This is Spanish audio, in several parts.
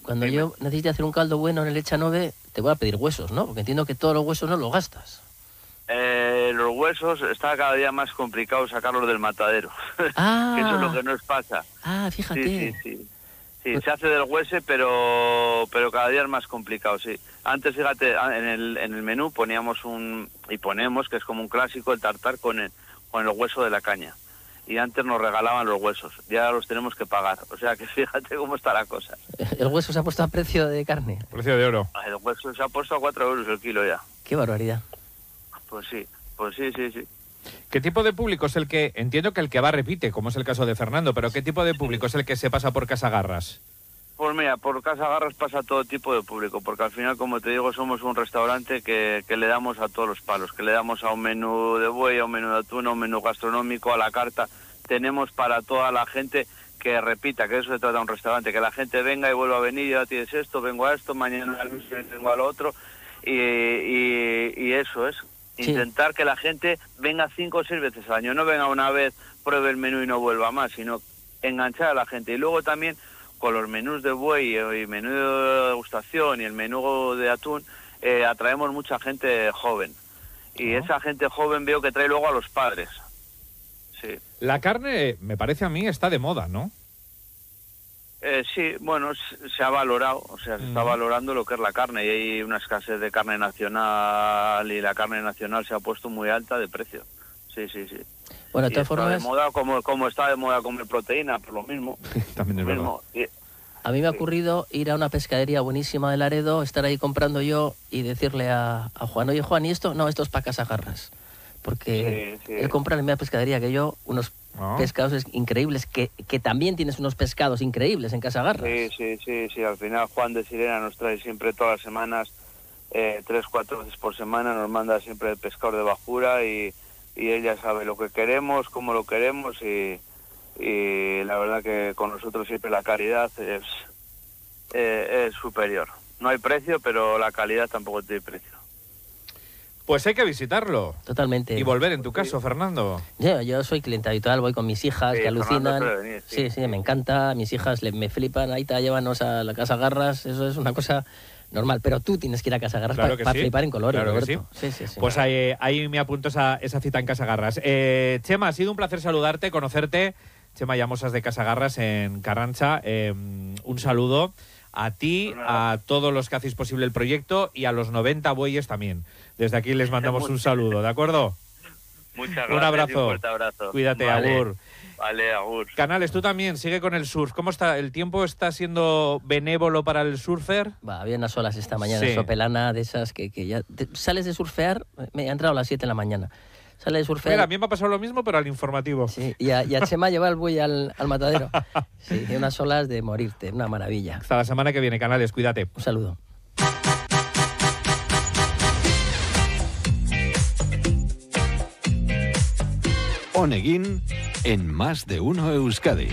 Cuando Dime. yo necesite hacer un caldo bueno en el Echanove, te voy a pedir huesos, ¿no? Porque entiendo que todos los huesos no los gastas. Los huesos está cada día más complicado sacarlos del matadero. Ah. Que eso es lo que nos pasa. Ah, fíjate. Sí, se hace del hueso, pero cada día es más complicado, sí. Antes, fíjate, en el menú poníamos ponemos, que es como un clásico, el tartar con el hueso de la caña. Y antes nos regalaban los huesos, ya los tenemos que pagar. O sea que fíjate cómo está la cosa. ¿El hueso se ha puesto a precio de carne? Precio de oro. El hueso se ha puesto a 4 euros el kilo ya. Qué barbaridad. Pues sí. ¿Qué tipo de público es el que, entiendo que el que va repite, como es el caso de Fernando, pero qué tipo de público es el que se pasa por Casagarras? Pues mira, por Casagarras pasa todo tipo de público, porque al final, como te digo, somos un restaurante que le damos a todos los palos, que le damos a un menú de buey, a un menú de atún, a un menú gastronómico, a la carta. Tenemos para toda la gente que repita, que eso se trata de un restaurante, que la gente venga y vuelva a venir, ya tienes esto, vengo a esto, mañana vengo a lo otro, y eso es. Sí. Intentar que la gente venga 5 o 6 veces al año, no venga una vez, pruebe el menú y no vuelva más, sino enganchar a la gente. Y luego también con los menús de buey y menú de degustación y el menú de atún, atraemos mucha gente joven. Y esa gente joven veo que trae luego a los padres. Sí. La carne, me parece a mí, está de moda, ¿no? Sí, bueno, se ha valorado, o sea, se está valorando lo que es la carne y hay una escasez de carne nacional y la carne nacional se ha puesto muy alta de precio. Sí. Bueno, de Y todas está formas, de moda como está de moda comer proteína, por lo mismo. También es verdad. a mí me ha ocurrido ir a una pescadería buenísima de Laredo, estar ahí comprando yo y decirle a Juan, oye Juan, ¿y esto? No, esto es para Casagarras. Porque Sí. él compra en la misma pescadería que yo unos pescados increíbles, que también tienes unos pescados increíbles en Casagarras. Sí, al final Juan de Sirena nos trae siempre todas las semanas, 3-4 veces por semana, nos manda siempre el pescado de bajura y ella sabe lo que queremos, cómo lo queremos y la verdad que con nosotros siempre la calidad es superior. No hay precio, pero la calidad tampoco tiene precio. Pues hay que visitarlo. Totalmente. Y volver en tu caso, Fernando. Yo soy cliente habitual, voy con mis hijas que alucinan. Venir, Sí, me encanta. Mis hijas me flipan. Ahí te llévanos a la Casagarras. Eso es una cosa normal. Pero tú tienes que ir a Casagarras Claro para sí. flipar en colores, Claro que Roberto. Sí. Pues ahí me apunto esa cita en Casagarras. Chema, ha sido un placer saludarte, conocerte. Chema Llamosas de Casagarras en Carrancha. Un saludo a ti, a todos los que hacéis posible el proyecto y a los 90 bueyes también. Desde aquí les mandamos un saludo, ¿de acuerdo? Muchas gracias. Un abrazo. Y un fuerte abrazo. Cuídate, Vale. agur. Vale, agur. Canales, tú también, sigue con el surf. ¿Cómo está? ¿El tiempo está siendo benévolo para el surfer? Había unas olas esta mañana, Sí. sopelana, de esas que ya... sales de surfear, me ha entrado a las 7 de la mañana. Sale de surfear... Mira, a mí me ha pasado lo mismo, pero al informativo. Sí, y a Chema lleva el buey al matadero. Sí, de unas olas de morirte, una maravilla. Hasta la semana que viene, Canales, cuídate. Un saludo. Oneguin en Más de Uno Euskadi.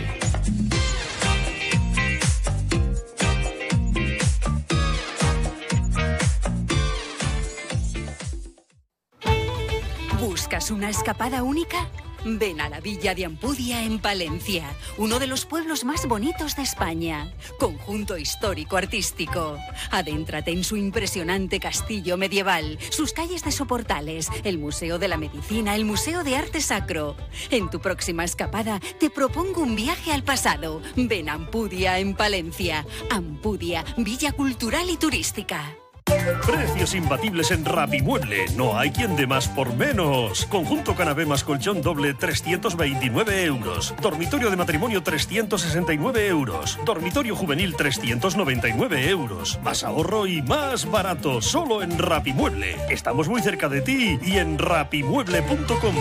¿Buscas una escapada única? Ven a la Villa de Ampudia en Palencia, uno de los pueblos más bonitos de España. Conjunto histórico-artístico. Adéntrate en su impresionante castillo medieval, sus calles de soportales, el Museo de la Medicina, el Museo de Arte Sacro. En tu próxima escapada te propongo un viaje al pasado. Ven a Ampudia en Palencia. Ampudia, Villa Cultural y Turística. Precios imbatibles en Rapimueble. No hay quien dé más por menos. Conjunto canapé más colchón doble 329 euros. Dormitorio de matrimonio 369 euros. Dormitorio juvenil 399 euros. Más ahorro y más barato. Solo en Rapimueble. Estamos muy cerca de ti y en rapimueble.com.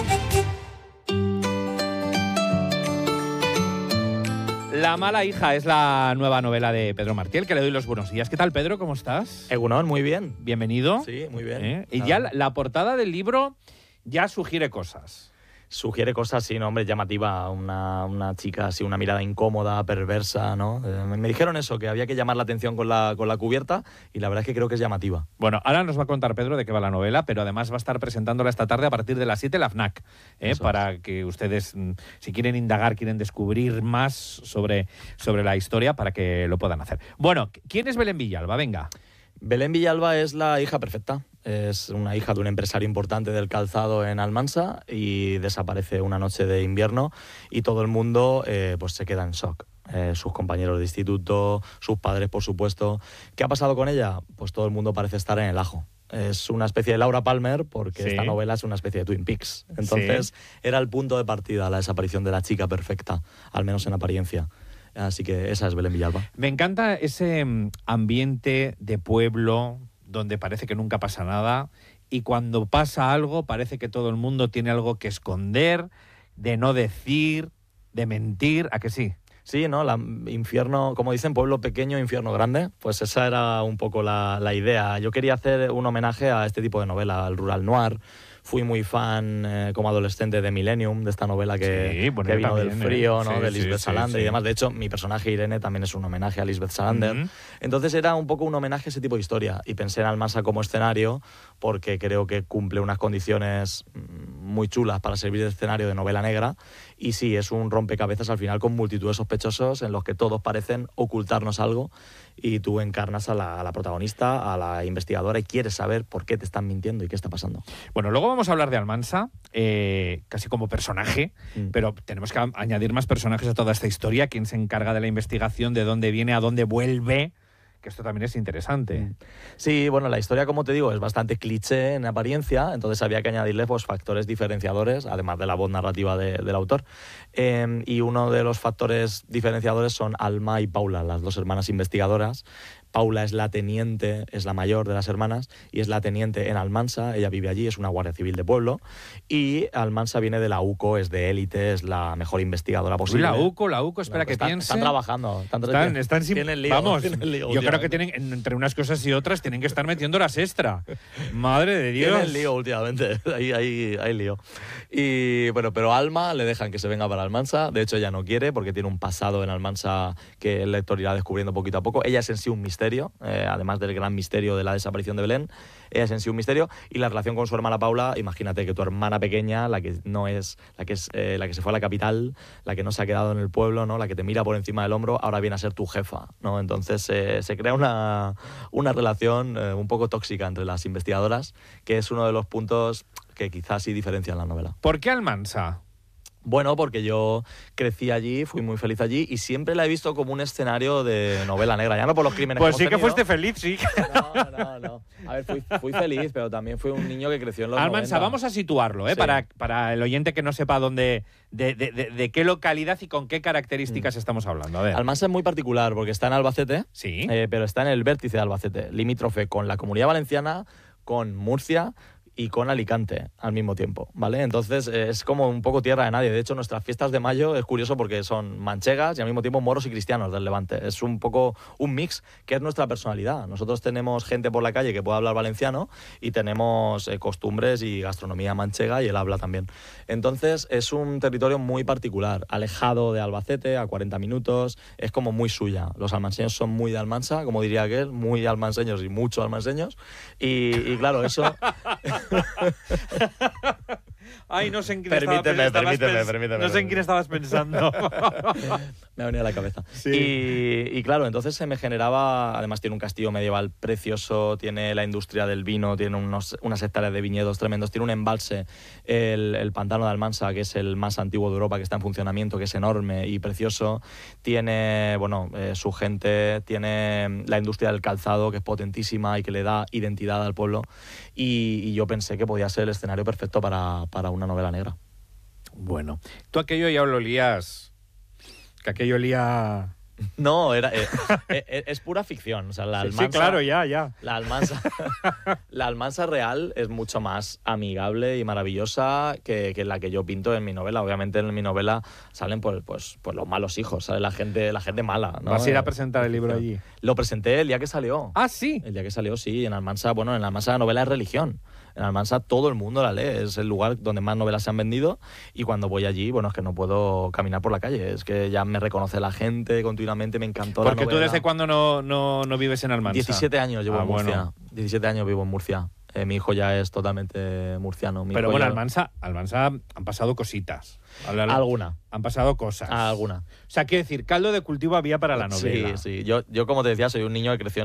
La mala hija es la nueva novela de Pedro Martiel, que le doy los buenos días. ¿Qué tal, Pedro? ¿Cómo estás? Egunon, muy bien. Bienvenido. Sí, muy bien. Y ya la portada del libro ya sugiere cosas. Sugiere cosas, sí, no, hombre, llamativa, una chica así, una mirada incómoda, perversa, ¿no? Me dijeron eso, que había que llamar la atención con la cubierta, y la verdad es que creo que es llamativa. Bueno, ahora nos va a contar Pedro de qué va la novela, pero además va a estar presentándola esta tarde a partir de las 7 la FNAC, para que ustedes, si quieren indagar, quieren descubrir más sobre la historia, para que lo puedan hacer. Bueno, ¿quién es Belén Villalba? Venga. Belén Villalba es la hija perfecta. Es una hija de un empresario importante del calzado en Almansa y desaparece una noche de invierno y todo el mundo pues se queda en shock. Sus compañeros de instituto, sus padres, por supuesto. ¿Qué ha pasado con ella? Pues todo el mundo parece estar en el ajo. Es una especie de Laura Palmer, porque esta novela es una especie de Twin Peaks. Entonces era el punto de partida la desaparición de la chica perfecta, al menos en apariencia. Así que esa es Belén Villalba. Me encanta ese ambiente de pueblo donde parece que nunca pasa nada y cuando pasa algo parece que todo el mundo tiene algo que esconder, de no decir, de mentir. ¿A que sí? Sí, ¿no? Infierno, como dicen, pueblo pequeño, infierno grande. Pues esa era un poco la idea. Yo quería hacer un homenaje a este tipo de novela, al rural noir. Fui muy fan como adolescente de Millennium, de esta novela que vino también, del frío, ¿no? De Lisbeth Salander y demás. De hecho, mi personaje Irene también es un homenaje a Lisbeth Salander. Entonces era un poco un homenaje a ese tipo de historia. Y pensé en Almansa como escenario porque creo que cumple unas condiciones muy chulas para servir de escenario de novela negra. Y sí, es un rompecabezas al final con multitud de sospechosos en los que todos parecen ocultarnos algo y tú encarnas a la protagonista, a la investigadora, y quieres saber por qué te están mintiendo y qué está pasando. Bueno, luego vamos a hablar de Almansa, casi como personaje, pero tenemos que añadir más personajes a toda esta historia. ¿Quién se encarga de la investigación? ¿De dónde viene? ¿A dónde vuelve? Que esto también es interesante. Sí, bueno, la historia, como te digo, es bastante cliché en apariencia, entonces había que añadirle pues, factores diferenciadores, además de la voz narrativa del autor. Y uno de los factores diferenciadores son Alma y Paula, las dos hermanas investigadoras. Paula es la teniente, es la mayor de las hermanas, y es la teniente en Almansa, ella vive allí, es una guardia civil de pueblo, y Almansa viene de la UCO, es de élite, es la mejor investigadora posible. La UCO, espera que piense. Están trabajando. Tienen lío. Vamos, yo creo que tienen, entre unas cosas y otras, tienen que estar metiendo las extra. Madre de Dios. Tienen lío últimamente, hay lío. Y bueno, pero a Alma le dejan que se venga para Almansa, de hecho ella no quiere, porque tiene un pasado en Almansa que el lector irá descubriendo poquito a poco. Ella es en sí un misterio. Además del gran misterio de la desaparición de Belén, ella es en sí un misterio, y la relación con su hermana Paula, imagínate que tu hermana pequeña, la que no es, la que se fue a la capital, la que no se ha quedado en el pueblo, ¿no? La que te mira por encima del hombro, ahora viene a ser tu jefa, ¿no? Entonces se crea una relación un poco tóxica entre las investigadoras, que es uno de los puntos que quizás sí diferencian la novela. ¿Por qué Almansa? Bueno, porque yo crecí allí, fui muy feliz allí y siempre la he visto como un escenario de novela negra, ya no por los crímenes pues que sí que fuiste feliz, sí. No. A ver, fui feliz, pero también fui un niño que creció en los Almansa, 90. vamos a situarlo, Sí. para el oyente que no sepa dónde, de qué localidad y con qué características estamos hablando. A ver. Almansa es muy particular porque está en Albacete, Sí. Pero está en el vértice de Albacete, limítrofe con la Comunidad Valenciana, con Murcia y con Alicante al mismo tiempo, ¿vale? Entonces es como un poco tierra de nadie. De hecho, nuestras fiestas de mayo es curioso porque son manchegas y al mismo tiempo moros y cristianos del Levante. Es un poco un mix que es nuestra personalidad. Nosotros tenemos gente por la calle que puede hablar valenciano y tenemos costumbres y gastronomía manchega, y él habla también. Entonces es un territorio muy particular, alejado de Albacete, a 40 minutos, es como muy suya. Los almanseños son muy de Almansa, como diría aquel, muy almanseños y mucho almanseños. Y claro, eso... Ay, no sé en quién Permíteme. No sé en quién estabas pensando. Me ha venido a la cabeza. Sí. Y claro, entonces se me generaba... Además tiene un castillo medieval precioso, tiene la industria del vino, tiene unas hectáreas de viñedos tremendos, tiene un embalse, el pantano de Almansa, que es el más antiguo de Europa, que está en funcionamiento, que es enorme y precioso. Tiene, su gente, tiene la industria del calzado, que es potentísima y que le da identidad al pueblo. Y yo pensé que podía ser el escenario perfecto para una novela negra. Bueno, tú aquello ya lo olías, que aquello olía No, es pura ficción. O sea, la Almansa, Sí, claro, ya. La Almansa real es mucho más amigable y maravillosa que la que yo pinto en mi novela. Obviamente en mi novela salen pues los malos hijos, sale la gente mala, ¿no? ¿Vas a ir a presentar el libro allí? Lo presenté el día que salió. Ah, sí. El día que salió, sí. En Almansa la novela es religión. En Almansa todo el mundo la lee. Es el lugar donde más novelas se han vendido. Y cuando voy allí, es que no puedo caminar por la calle. Es que ya me reconoce la gente continuamente. Me encantó la novela. Porque tú ¿desde cuándo no vives en Almansa? 17 años llevo en Murcia. Bueno. 17 años vivo en Murcia. Mi hijo ya es totalmente murciano. Pero bueno, Almansa han pasado cositas. Alguna. Han pasado cosas. Alguna. O sea, quiero decir, caldo de cultivo había para la novela. Sí. Yo como te decía, soy un niño que creció